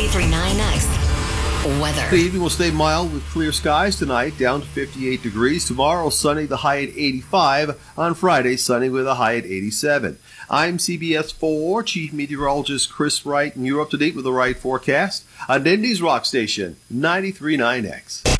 93.9X weather. The evening will stay mild with clear skies tonight, down to 58 degrees. Tomorrow, sunny, the high at 85. On Friday, sunny with a high at 87. I'm CBS 4 Chief Meteorologist Chris Wright, and you're up to date with the right forecast on Indy's Rock Station, 93.9X.